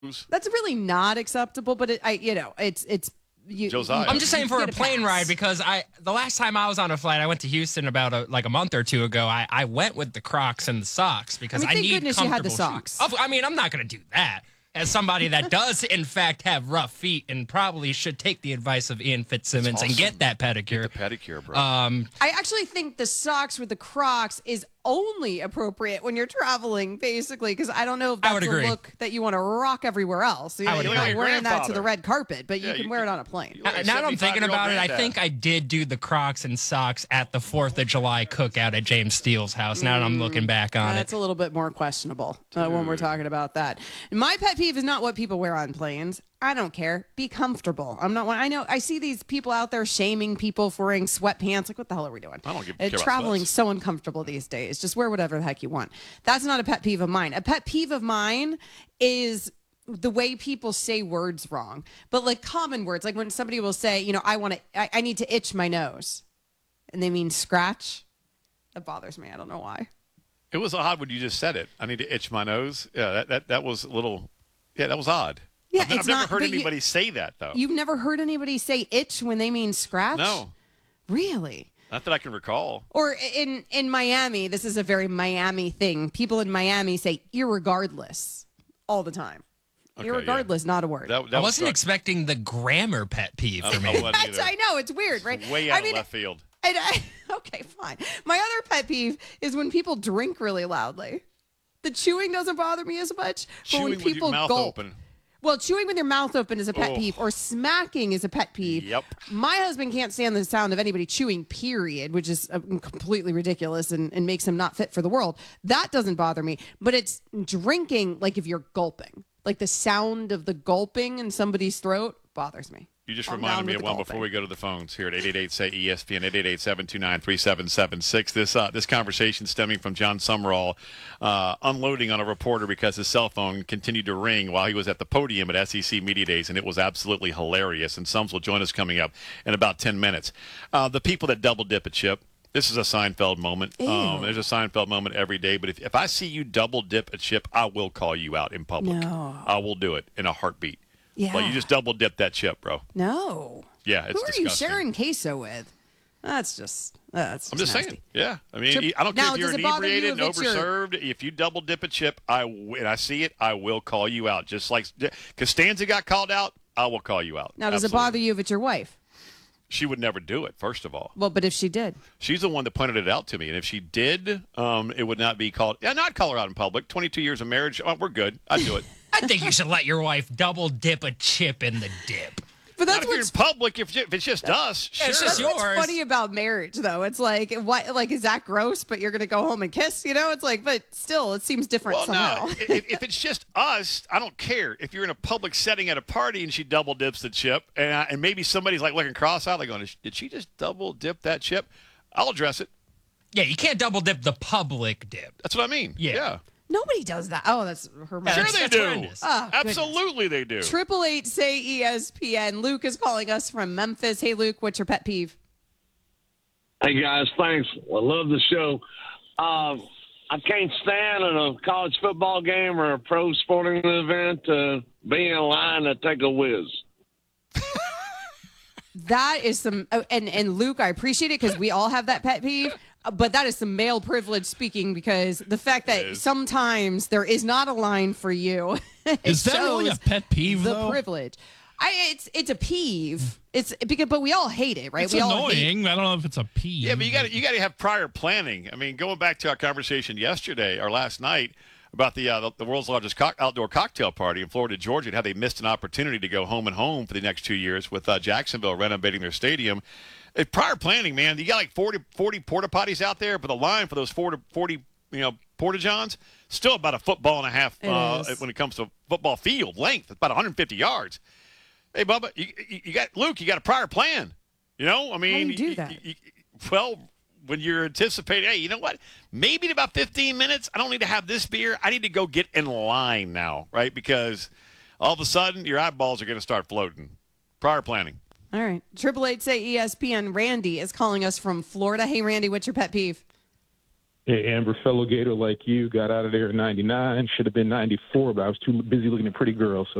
That's really not acceptable, but it's Josiah. I'm just saying for a plane pass. ride because the last time I was on a flight, I went to Houston about a month or two ago. I went with the Crocs and the socks because I thank need goodness you had the comfortable socks. shoes. I'm not going to do that. As somebody that does, in fact, have rough feet and probably should take the advice of Ian Fitzsimmons and get that pedicure. Get the pedicure, bro. I actually think the socks with the Crocs is only appropriate when you're traveling, basically, because I don't know if that's a look that you want to rock everywhere else. You're not wearing that to the red carpet, but you can wear it on a plane. Now that I'm thinking about it, I think I did do the Crocs and socks at the 4th of July cookout at James Steele's house. Now that I'm looking back on it. That's a little bit more questionable when we're talking about that. My pet peeve is not what people wear on planes. I don't care. Be comfortable. I'm not one. I know I see these people out there shaming people for wearing sweatpants. Like, what the hell are we doing? I don't care about traveling sweats. so uncomfortable these days. Just wear whatever the heck you want. That's not a pet peeve of mine. A pet peeve of mine is the way people say words wrong. But like common words, like when somebody will say, I need to itch my nose, and they mean scratch. That bothers me. I don't know why. It was odd when you just said it. I need to itch my nose. Yeah, that was a little. Yeah, that was odd. Yeah, I've never heard anybody say that, though. You've never heard anybody say itch when they mean scratch? No. Really? Not that I can recall. Or in Miami, this is a very Miami thing. People in Miami say irregardless all the time. Okay, Irregardless, not a word. I wasn't expecting the grammar pet peeve for me. I know, it's weird, right? Way out of left field. Okay, fine. My other pet peeve is when people drink really loudly. The chewing doesn't bother me as much, but when people with your mouth gulp. open. Well, chewing with your mouth open is a pet peeve, or smacking is a pet peeve. Yep. My husband can't stand the sound of anybody chewing, period, which is completely ridiculous and makes him not fit for the world. That doesn't bother me. But it's drinking, like if you're gulping. Like the sound of the gulping in somebody's throat bothers me. You just reminded me of one before we go to the phones here at 888-SAY-ESPN, 888-729-3776. This conversation stemming from John Summerall unloading on a reporter because his cell phone continued to ring while he was at the podium at SEC Media Days, and it was absolutely hilarious. And Sums will join us coming up in about 10 minutes. The people that double dip a chip, this is a Seinfeld moment. There's a Seinfeld moment every day, but if I see you double dip a chip, I will call you out in public. No. I will do it in a heartbeat. Yeah. Well, you just double dip that chip, bro. No. Yeah, it's disgusting. Who are you sharing queso with? I'm just nasty. Saying. Yeah. I mean, Chip, I don't care now, if you're does it bother you inebriated and if it's overserved. If you double dip a chip, and I see it, I will call you out. Just like Costanza got called out, I will call you out. Now, does it bother you if it's your wife? She would never do it, first of all. Well, but if she did? She's the one that pointed it out to me. And if she did, it would not be called. Yeah, not call her out in public. 22 years of marriage. Oh, we're good. I'd do it. I think you should let your wife double dip a chip in the dip. But that's not if you're in public. If it's just us, sure. It's just yours. What's funny about marriage, though? It's like, what? Like, is that gross? But you're going to go home and kiss? It's like, but still, it seems different somehow. No. if it's just us, I don't care. If you're in a public setting at a party and she double dips the chip, and maybe somebody's like looking cross-eyed, like going, "Did she just double dip that chip?" I'll address it. Yeah, you can't double dip the public dip. That's what I mean. Yeah. Nobody does that. Oh, that's her. Sure they do. Horrendous. Oh, Absolutely they do. 888-SAY-ESPN. Luke is calling us from Memphis. Hey, Luke, what's your pet peeve? Hey, guys, thanks. I love the show. I can't stand at a college football game or a pro sporting event to be in line to take a whiz. That is some, and Luke, I appreciate it because we all have that pet peeve. But that is some male privilege speaking, because the fact that sometimes there is not a line for you is that really a pet peeve? The privilege, it's a peeve. It's because, but we all hate it, right? It's annoying. I don't know if it's a peeve. Yeah, but you got to have prior planning. I mean, going back to our conversation yesterday or last night about the world's largest outdoor cocktail party in Florida, Georgia, and how they missed an opportunity to go home and home for the next 2 years with Jacksonville renovating their stadium. Prior planning, man. You got like 40 porta potties out there, but the line for those 40 porta johns still about a football and a half when it comes to football field length. It's about 150 yards. Hey, Bubba, you got Luke. You got a prior plan. I mean, how do you do that? Well, when you're anticipating, hey, you know what? Maybe in about 15 minutes, I don't need to have this beer. I need to go get in line now, right? Because all of a sudden, your eyeballs are going to start floating. Prior planning. All right. 888-SAY-ESPN. Randy is calling us from Florida. Hey, Randy, what's your pet peeve? Hey, Amber, fellow Gator like you, got out of there in 99. Should have been 94, but I was too busy looking at pretty girls. So